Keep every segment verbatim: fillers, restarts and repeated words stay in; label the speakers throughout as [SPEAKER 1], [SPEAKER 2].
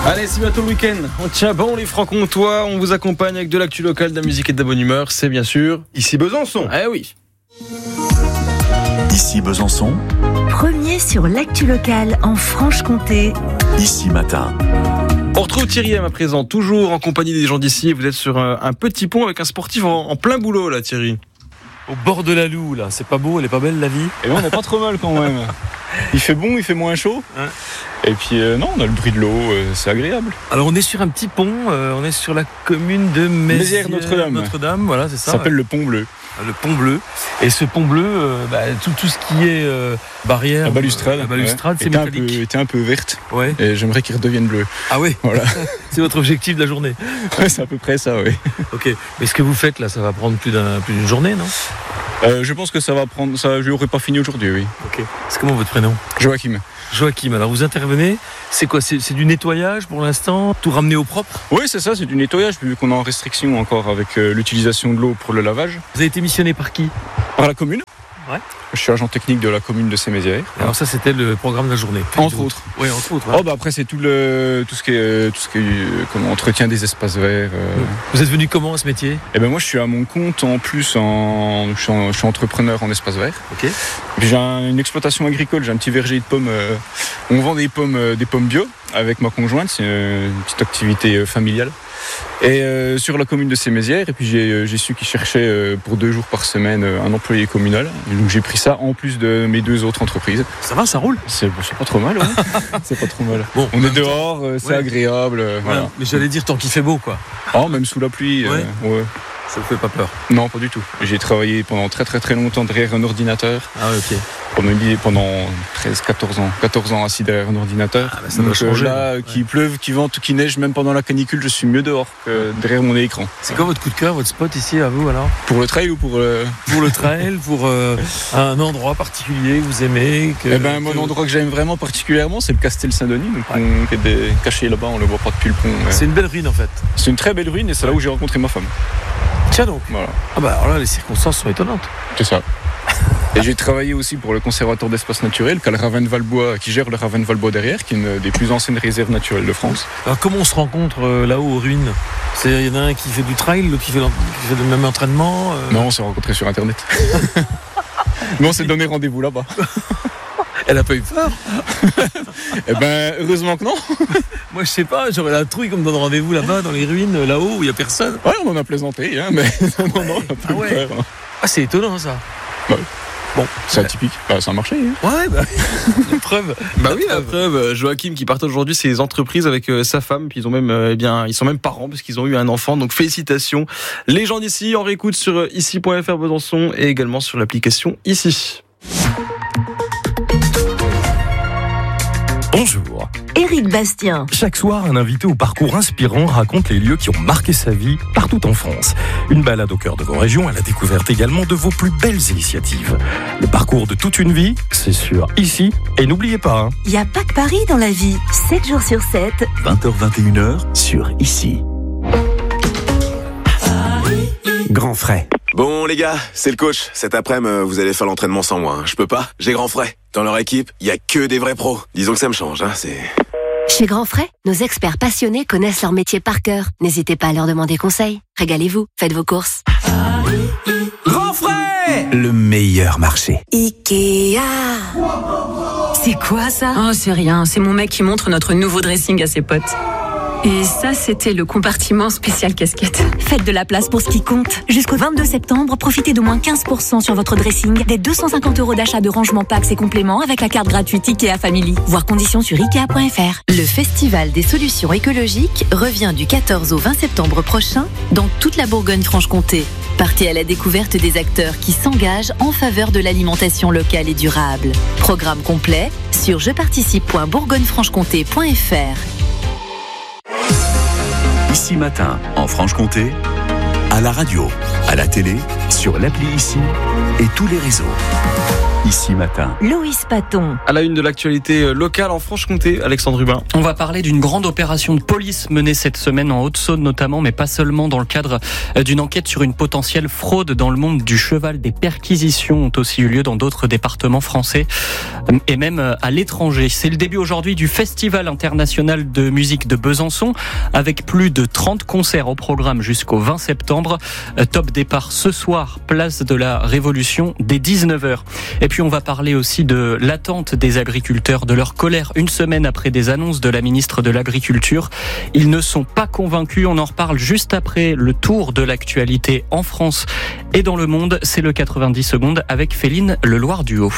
[SPEAKER 1] Allez, c'est bientôt le week-end. On tient bon les Francs-Comtois. On vous accompagne avec de l'actu locale, de la musique et de la bonne humeur. C'est bien sûr
[SPEAKER 2] ici Besançon.
[SPEAKER 1] Eh oui.
[SPEAKER 3] Ici Besançon.
[SPEAKER 4] Premier sur l'actu locale en Franche-Comté.
[SPEAKER 3] Ici Matin.
[SPEAKER 1] On retrouve Thierry M à présent, toujours en compagnie des gens d'ici. Vous êtes sur un, un petit pont avec un sportif en, en plein boulot là, Thierry.
[SPEAKER 5] Au bord de la Loue, là. C'est pas beau, elle est pas belle la vie.
[SPEAKER 2] Et ben on n'est pas trop mal quand même. Il fait bon, il fait moins chaud.
[SPEAKER 5] Ouais.
[SPEAKER 2] Et puis euh, non, on a le bruit de l'eau, euh, c'est agréable.
[SPEAKER 5] Alors on est sur un petit pont, euh, on est sur la commune de Mézières
[SPEAKER 2] Notre-Dame.
[SPEAKER 5] Notre-Dame, voilà, c'est ça.
[SPEAKER 2] Ça s'appelle
[SPEAKER 5] ouais.
[SPEAKER 2] le pont bleu.
[SPEAKER 5] Le pont bleu. Et ce pont bleu, euh, bah, tout, tout ce qui est euh, barrière,
[SPEAKER 2] La balustrade,
[SPEAKER 5] la balustrade,
[SPEAKER 2] ouais.
[SPEAKER 5] c'est
[SPEAKER 2] était
[SPEAKER 5] métallique.
[SPEAKER 2] Un peu, était un peu verte.
[SPEAKER 5] Ouais.
[SPEAKER 2] Et j'aimerais qu'il redevienne bleu.
[SPEAKER 5] Ah oui.
[SPEAKER 2] Voilà.
[SPEAKER 5] C'est votre objectif de la journée.
[SPEAKER 2] Ouais, c'est à peu près ça, oui.
[SPEAKER 5] Ok. Mais ce que vous faites là, ça va prendre plus, d'un, plus d'une journée, non?
[SPEAKER 2] Euh, je pense que ça va prendre. Ça, je n'aurais pas fini aujourd'hui, oui.
[SPEAKER 5] Ok. C'est comment votre prénom?
[SPEAKER 2] Joachim.
[SPEAKER 5] Joachim. Alors vous intervenez. C'est quoi? c'est, c'est du nettoyage pour l'instant? Tout ramener au propre?
[SPEAKER 2] Oui, c'est ça, c'est du nettoyage, vu qu'on est en restriction encore avec euh, l'utilisation de l'eau pour le lavage.
[SPEAKER 5] Vous avez été missionné par qui?
[SPEAKER 2] Par la commune.
[SPEAKER 5] Ouais.
[SPEAKER 2] Je suis agent technique de la commune de Sémézières.
[SPEAKER 5] Alors ça, c'était le programme de la journée.
[SPEAKER 2] Entre autres.
[SPEAKER 5] Oui, entre autres. Ouais.
[SPEAKER 2] Oh bah après c'est tout le tout ce qui est tout ce qui est euh, comment entretien des espaces verts. Euh.
[SPEAKER 5] Vous êtes venu comment à ce métier?
[SPEAKER 2] Et ben moi je suis à mon compte en plus en je suis, en, je suis entrepreneur en espace vert.
[SPEAKER 5] Ok.
[SPEAKER 2] Et puis j'ai un, une exploitation agricole, j'ai un petit verger de pommes. Euh, on vend des pommes euh, des pommes bio avec ma conjointe, c'est une petite activité euh, familiale. Et euh, sur la commune de Sémézières, et puis j'ai, euh, j'ai su qu'ils cherchaient euh, pour deux jours par semaine euh, un employé communal. Et donc j'ai pris ça en plus de mes deux autres entreprises.
[SPEAKER 5] Ça va, ça roule?
[SPEAKER 2] C'est, c'est pas trop mal, ouais. C'est pas trop mal.
[SPEAKER 5] Bon,
[SPEAKER 2] on est dehors, euh, c'est
[SPEAKER 5] ouais.
[SPEAKER 2] agréable. Euh,
[SPEAKER 5] Ouais,
[SPEAKER 2] voilà.
[SPEAKER 5] mais j'allais dire tant qu'il fait beau, quoi.
[SPEAKER 2] Oh, même sous la pluie.
[SPEAKER 5] Ouais.
[SPEAKER 2] Euh, ouais.
[SPEAKER 5] Ça vous fait pas peur?
[SPEAKER 2] Non, pas du tout. J'ai travaillé pendant très très très longtemps derrière un ordinateur.
[SPEAKER 5] Ah ouais, ok.
[SPEAKER 2] Pendant, pendant treize quatorze ans. quatorze ans assis derrière un ordinateur.
[SPEAKER 5] Ah bah ça doit changer.
[SPEAKER 2] Là,
[SPEAKER 5] ouais.
[SPEAKER 2] qu'il pleuve, qu'il vente ou qu'il neige, même pendant la canicule, je suis mieux dehors que derrière mon écran.
[SPEAKER 5] C'est quoi votre coup de cœur, votre spot ici à vous alors?
[SPEAKER 2] Pour le trail ou pour le...
[SPEAKER 5] Pour le trail, pour euh, un endroit particulier que vous aimez que,
[SPEAKER 2] Eh ben, mon
[SPEAKER 5] que...
[SPEAKER 2] endroit que j'aime vraiment particulièrement, c'est le Castel Saint-Denis, donc
[SPEAKER 5] Ouais.
[SPEAKER 2] on, qui est des- caché là-bas, on le voit pas depuis le pont. Ouais.
[SPEAKER 5] C'est une belle ruine en fait.
[SPEAKER 2] C'est une très belle ruine et c'est là où j'ai rencontré ma femme.
[SPEAKER 5] Tiens donc.
[SPEAKER 2] Voilà,
[SPEAKER 5] Ah bah alors là, les circonstances sont étonnantes.
[SPEAKER 2] c'est ça. Et j'ai travaillé aussi pour le conservatoire d'espace naturel, qui a le Ravenne-Valbois, qui gère le Ravenne-Valbois derrière, qui est une des plus anciennes réserves naturelles de France.
[SPEAKER 5] Alors comment on se rencontre euh, là-haut aux ruines? C'est il y en a un qui fait du trail, l'autre qui fait, l'en- qui fait le même entraînement. euh...
[SPEAKER 2] Non, on s'est rencontrés sur Internet. Mais on s'est donné rendez-vous là-bas.
[SPEAKER 5] Elle a pas eu peur?
[SPEAKER 2] Eh ben, heureusement que non.
[SPEAKER 5] Moi je sais pas, j'aurais la trouille comme donne rendez-vous là-bas dans les ruines, là-haut où il y a personne.
[SPEAKER 2] Ouais, on en a plaisanté, hein, mais non, non, on n'a pas
[SPEAKER 5] Ah
[SPEAKER 2] eu
[SPEAKER 5] ouais.
[SPEAKER 2] peur. hein.
[SPEAKER 5] Ah c'est étonnant ça.
[SPEAKER 2] Ouais.
[SPEAKER 5] Bon,
[SPEAKER 2] C'est atypique. Bah, ça a marché. Hein.
[SPEAKER 5] ouais, bah la preuve.
[SPEAKER 1] Bah oui, la preuve, Joachim qui partage aujourd'hui ses entreprises avec euh, sa femme, puis ils ont même, euh, eh bien, ils sont même parents parce qu'ils ont eu un enfant, donc félicitations. Les gens d'ici, on réécoute sur euh, ici point f r Besançon et également sur l'application Ici.
[SPEAKER 6] Bonjour.
[SPEAKER 4] Éric Bastien.
[SPEAKER 6] Chaque soir, un invité au parcours inspirant raconte les lieux qui ont marqué sa vie partout en France. Une balade au cœur de vos régions à la découverte également de vos plus belles initiatives. Le parcours de toute une vie, c'est sur Ici. Et n'oubliez pas, hein,
[SPEAKER 4] Il n'y a pas que Paris dans la vie. sept jours sur sept.
[SPEAKER 3] vingt heures vingt et une heures sur Ici.
[SPEAKER 7] Grand frais.
[SPEAKER 8] Bon les gars, c'est le coach. Cet après-midi, vous allez faire l'entraînement sans moi. hein. Je peux pas, j'ai grand frais. Dans leur équipe, il y a que des vrais pros. Disons que ça me change, hein, c'est...
[SPEAKER 9] Chez Grand Frais, nos experts passionnés connaissent leur métier par cœur. N'hésitez pas à leur demander conseil. Régalez-vous, faites vos courses.
[SPEAKER 7] Grand frais. Le meilleur marché.
[SPEAKER 4] Ikea. C'est quoi ça?
[SPEAKER 10] Oh, c'est rien, c'est mon mec qui montre notre nouveau dressing à ses potes. Et ça, c'était le compartiment spécial casquette.
[SPEAKER 4] Faites de la place pour ce qui compte. Jusqu'au vingt-deux septembre, profitez d'au moins quinze pour cent sur votre dressing, des deux cent cinquante euros d'achat de rangement packs et compléments avec la carte gratuite Ikea Family. Voir conditions sur ikea point f r.
[SPEAKER 11] Le Festival des solutions écologiques revient du quatorze au vingt septembre prochain dans toute la Bourgogne-Franche-Comté. Partez à la découverte des acteurs qui s'engagent en faveur de l'alimentation locale et durable. Programme complet sur je participe point bourgogne franche comté point f r.
[SPEAKER 3] Ici Matin, en Franche-Comté, à la radio, à la télé, sur l'appli Ici et tous les réseaux. Ici Matin.
[SPEAKER 4] Loïs Paton.
[SPEAKER 1] À la une de l'actualité locale en Franche-Comté, Alexandre Rubin.
[SPEAKER 12] On va parler d'une grande opération de police menée cette semaine en Haute-Saône notamment, mais pas seulement, dans le cadre d'une enquête sur une potentielle fraude dans le monde du cheval. Des perquisitions ont aussi eu lieu dans d'autres départements français et même à l'étranger. C'est le début aujourd'hui du Festival international de musique de Besançon avec plus de trente concerts au programme jusqu'au vingt septembre. Top départ ce soir, place de la Révolution dès dix-neuf heures. Et puis on va parler aussi de l'attente des agriculteurs, de leur colère une semaine après des annonces de la ministre de l'Agriculture. Ils ne sont pas convaincus, on en reparle juste après le tour de l'actualité en France et dans le monde. C'est le quatre-vingt-dix secondes avec Féline Leloir-Duhaut.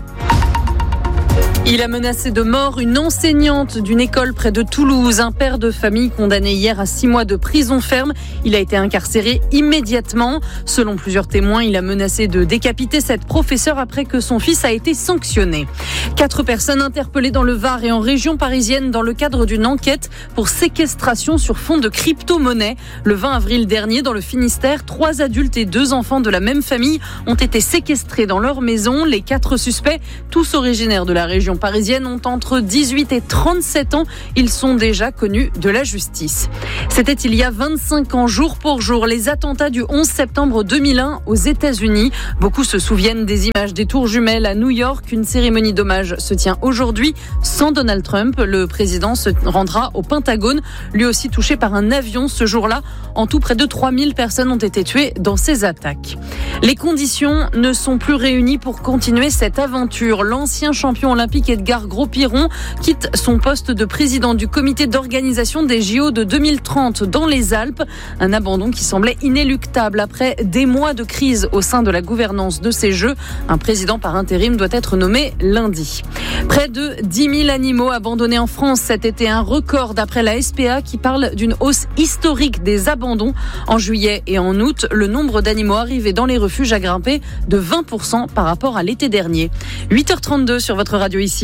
[SPEAKER 10] Il a menacé de mort une enseignante d'une école près de Toulouse. Un père de famille condamné hier à six mois de prison ferme. Il a été incarcéré immédiatement. Selon plusieurs témoins, il a menacé de décapiter cette professeure après que son fils a été sanctionné. Quatre personnes interpellées dans le Var et en région parisienne dans le cadre d'une enquête pour séquestration sur fond de crypto-monnaie. Le vingt avril dernier, dans le Finistère, trois adultes et deux enfants de la même famille ont été séquestrés dans leur maison. Les quatre suspects, tous originaires de la région parisienne, ont entre dix-huit et trente-sept ans. Ils sont déjà connus de la justice. C'était il y a vingt-cinq ans, jour pour jour, les attentats du onze septembre deux mille un aux États-Unis. Beaucoup se souviennent des images des tours jumelles à New York. Une cérémonie d'hommage se tient aujourd'hui sans Donald Trump. Le président se rendra au Pentagone, lui aussi touché par un avion ce jour-là. En tout, près de trois mille personnes ont été tuées dans ces attaques. Les conditions ne sont plus réunies pour continuer cette aventure. L'ancien champion olympique Edgar Gros-Piron quitte son poste de président du comité d'organisation des J O de deux mille trente dans les Alpes. Un abandon qui semblait inéluctable après des mois de crise au sein de la gouvernance de ces Jeux. Un président par intérim doit être nommé lundi. Près de dix mille animaux abandonnés en France cet été, un record d'après la S P A qui parle d'une hausse historique des abandons. En juillet et en août, le nombre d'animaux arrivés dans les refuges a grimpé de vingt pour cent par rapport à l'été dernier. huit heures trente-deux sur votre radio ici.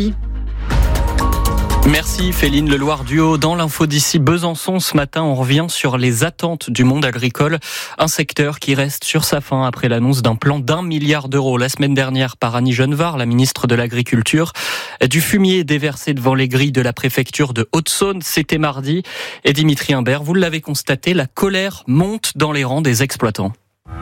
[SPEAKER 12] Merci Féline Leloir-Duhaut. Dans l'info d'ici Besançon, ce matin, on revient sur les attentes du monde agricole. Un secteur qui reste sur sa faim après l'annonce d'un plan d'un milliard d'euros la semaine dernière par Annie Genevard, la ministre de l'Agriculture. Du fumier déversé devant les grilles de la préfecture de Haute-Saône, c'était mardi. Et Dimitri Imbert, vous l'avez constaté, la colère monte dans les rangs des exploitants.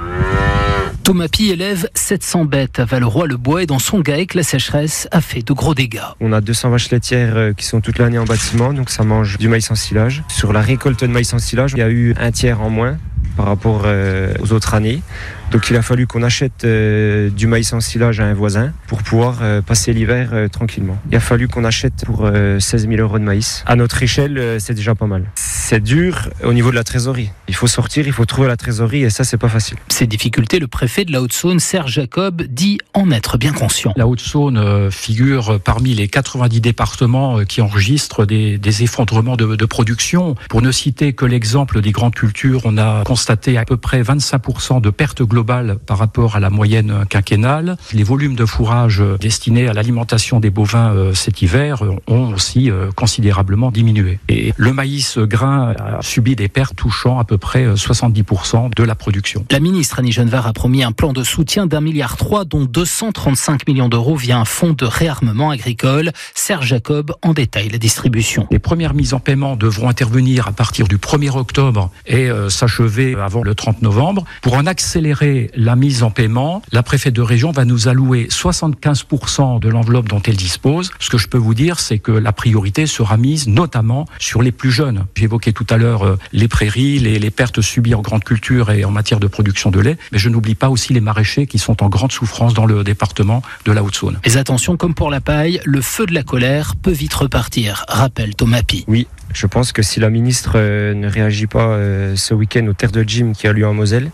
[SPEAKER 13] Tomapi élève sept cents bêtes à Valleroy-le-Bois et dans son GAEC, la sécheresse a fait de gros dégâts.
[SPEAKER 14] On a deux cents vaches laitières qui sont toute l'année en bâtiment, donc ça mange du maïs en silage. Sur la récolte de maïs en silage, il y a eu un tiers en moins par rapport aux autres années. Donc il a fallu qu'on achète euh, du maïs en silage à un voisin pour pouvoir euh, passer l'hiver euh, tranquillement. Il a fallu qu'on achète pour euh, seize mille euros de maïs. À notre échelle, euh, c'est déjà pas mal. C'est dur au niveau de la trésorerie. Il faut sortir, il faut trouver la trésorerie et ça, c'est pas facile.
[SPEAKER 13] Ces difficultés, le préfet de la Haute-Saône, Serge Jacob, dit en être bien conscient.
[SPEAKER 15] La Haute-Saône euh, figure parmi les quatre-vingt-dix départements euh, qui enregistrent des, des effondrements de, de production. Pour ne citer que l'exemple des grandes cultures, on a constaté à peu près vingt-cinq pour cent de pertes globales par rapport à la moyenne quinquennale. Les volumes de fourrage destinés à l'alimentation des bovins euh, cet hiver ont aussi euh, considérablement diminué. Et le maïs grain a subi des pertes touchant à peu près soixante-dix pour cent de la production.
[SPEAKER 13] La ministre Annie Genevard a promis un plan de soutien d'un milliard trois, dont deux cent trente-cinq millions d'euros via un fonds de réarmement agricole. Serge Jacob en détaille la distribution.
[SPEAKER 15] Les premières mises en paiement devront intervenir à partir du premier octobre et euh, s'achever avant le trente novembre. Pour en accélérer la mise en paiement, la préfète de région va nous allouer soixante-quinze pour cent de l'enveloppe dont elle dispose. Ce que je peux vous dire, c'est que la priorité sera mise notamment sur les plus jeunes. J'évoquais tout à l'heure euh, les prairies, les, les pertes subies en grande culture et en matière de production de lait, mais je n'oublie pas aussi les maraîchers qui sont en grande souffrance dans le département de la Haute-Saône.
[SPEAKER 13] Mais attention, comme pour la paille, le feu de la colère peut vite repartir, rappelle Tomapi.
[SPEAKER 14] Oui. Je pense que si la ministre euh, ne réagit pas euh, ce week-end au Terre de Gym qui a lieu en Moselle,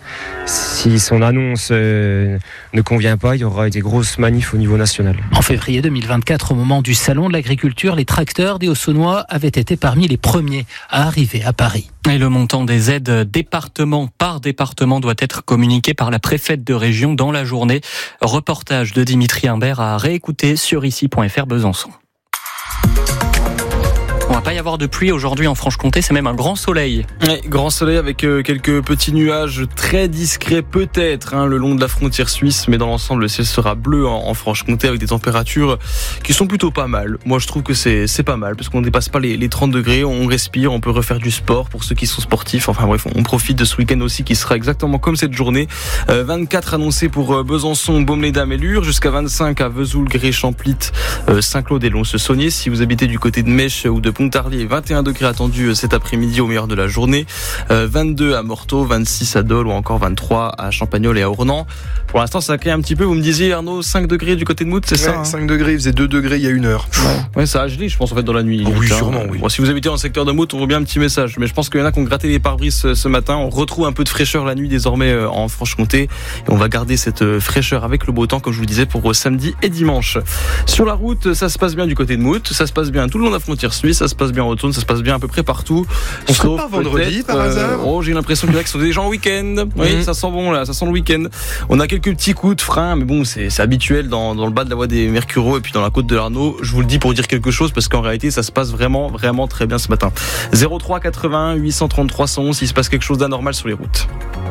[SPEAKER 14] si son annonce euh, ne convient pas, il y aura des grosses manifs au niveau national.
[SPEAKER 13] En février deux mille vingt-quatre, au moment du Salon de l'Agriculture, les tracteurs des Hauts-Saônois avaient été parmi les premiers à arriver à Paris.
[SPEAKER 12] Et le montant des aides département par département doit être communiqué par la préfète de région dans la journée. Reportage de Dimitri Imbert à réécouter sur ici point f r Besançon. va pas y avoir de pluie aujourd'hui en Franche-Comté, c'est même un grand soleil.
[SPEAKER 1] Ouais, grand soleil avec euh, quelques petits nuages très discrets peut-être hein, le long de la frontière suisse, mais dans l'ensemble le ciel sera bleu en, en Franche-Comté avec des températures qui sont plutôt pas mal. Moi je trouve que c'est, c'est pas mal parce qu'on ne dépasse pas les, les trente degrés, on respire, on peut refaire du sport pour ceux qui sont sportifs. Enfin bref, on profite de ce week-end aussi qui sera exactement comme cette journée. Euh, vingt-quatre annoncés pour euh, Besançon, Baume-les-Dames et Lure, jusqu'à vingt-cinq à Vesoul, Gré, Champlit, euh, Saint-Claude et Lons-le-Saunier. Si vous habitez du côté de Mèche ou de Pontarlier, vingt et un degrés attendus cet après-midi au meilleur de la journée, euh, vingt-deux à Morteau, vingt-six à Dole ou encore vingt-trois à Champagnole et à Ornans. Pour l'instant ça crée un petit peu, vous me disiez Arnaud, cinq degrés du côté de Mout, c'est
[SPEAKER 16] ouais,
[SPEAKER 1] ça hein
[SPEAKER 16] cinq degrés, il faisait deux degrés il y a une heure.
[SPEAKER 1] Ouais, ouais ça a gelé je pense en fait dans la nuit.
[SPEAKER 16] Oh, oui
[SPEAKER 1] hein.
[SPEAKER 16] sûrement oui.
[SPEAKER 1] Bon, si vous habitez dans le secteur de Mout, on voit bien un petit message, mais je pense qu'il y en a qui ont gratté les pare-brises ce, ce matin. On retrouve un peu de fraîcheur la nuit désormais euh, en Franche-Comté et on va garder cette euh, fraîcheur avec le beau temps comme je vous le disais pour euh, samedi et dimanche. Sur la route ça se passe bien du côté de Mout, ça se passe bien tout le long de la frontière suisse, ça se passe bien en Haute-Saône, ça se passe bien à peu près partout.
[SPEAKER 16] On serait pas vendredi par
[SPEAKER 1] euh,
[SPEAKER 16] hasard
[SPEAKER 1] Oh j'ai l'impression qu'il y en a qui sont déjà en week-end. Oui mmh. ça sent bon là, ça sent le week-end. On a quelques petits coups de frein mais bon c'est, c'est habituel dans, dans le bas de la voie des Mercureaux et puis dans la côte de l'Arnaud. Je vous le dis pour dire quelque chose parce qu'en réalité ça se passe vraiment vraiment très bien ce matin. zéro trois quatre-vingts huit cent trente-trois cent onze s'il se passe quelque chose d'anormal sur les routes.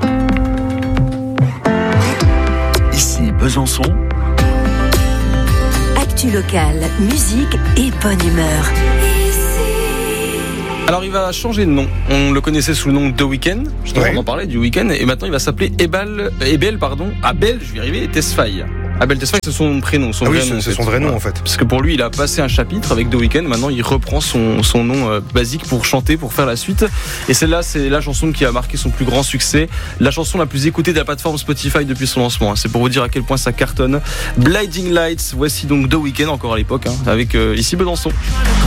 [SPEAKER 3] Ici Besançon.
[SPEAKER 4] Actu locale, musique et bonne humeur.
[SPEAKER 1] Alors il va changer de nom. On le connaissait sous le nom de The Weeknd. Je t'en en parlais du Weeknd et maintenant il va s'appeler Ebal, Ebel pardon, Abel, je vais y arriver, Tesfaye. Abel Tesfaye, c'est son prénom, son
[SPEAKER 16] ah
[SPEAKER 1] vrai
[SPEAKER 16] oui,
[SPEAKER 1] nom.
[SPEAKER 16] C'est, c'est son vrai nom en fait.
[SPEAKER 1] Parce que pour lui, il a passé un chapitre avec The Weeknd. Maintenant, il reprend son son nom euh, basique pour chanter, pour faire la suite. Et celle-là, c'est la chanson qui a marqué son plus grand succès, la chanson la plus écoutée de la plateforme Spotify depuis son lancement. C'est pour vous dire à quel point ça cartonne. Blinding Lights. Voici donc The Weeknd encore à l'époque, hein, avec euh, ici Besançon.